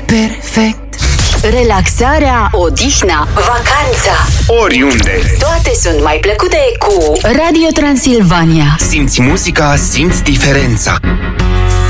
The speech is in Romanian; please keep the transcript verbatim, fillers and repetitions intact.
perfect. Relaxarea, odihna, vacanța, oriunde, toate sunt mai plăcute cu Radio Transilvania. Simți muzica, simți diferența.